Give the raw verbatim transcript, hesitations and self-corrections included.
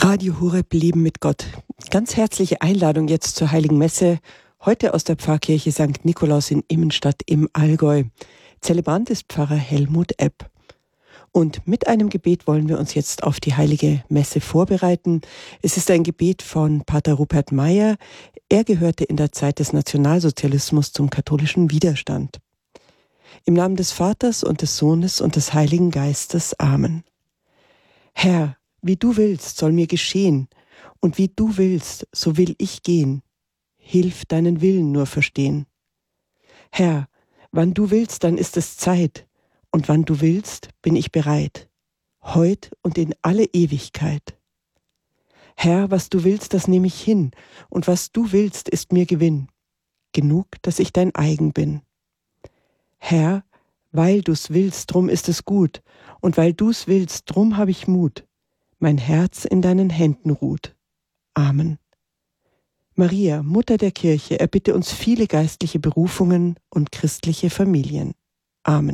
Radio Horeb Leben mit Gott. Ganz herzliche Einladung jetzt zur Heiligen Messe, heute aus der Pfarrkirche Sankt Nikolaus in Immenstadt im Allgäu. Zelebrant ist Pfarrer Helmut Epp. Und mit einem Gebet wollen wir uns jetzt auf die Heilige Messe vorbereiten. Es ist ein Gebet von Pater Rupert Meyer. Er gehörte in der Zeit des Nationalsozialismus zum katholischen Widerstand. Im Namen des Vaters und des Sohnes und des Heiligen Geistes. Amen. Herr, wie du willst, soll mir geschehen, und wie du willst, so will ich gehen. Hilf deinen Willen nur verstehen. Herr, wann du willst, dann ist es Zeit, und wann du willst, bin ich bereit, heut und in alle Ewigkeit. Herr, was du willst, das nehme ich hin, und was du willst, ist mir Gewinn, genug, dass ich dein eigen bin. Herr, weil du's willst, drum ist es gut, und weil du's willst, drum hab ich Mut. Mein Herz in deinen Händen ruht. Amen. Maria, Mutter der Kirche, erbitte uns viele geistliche Berufungen und christliche Familien. Amen.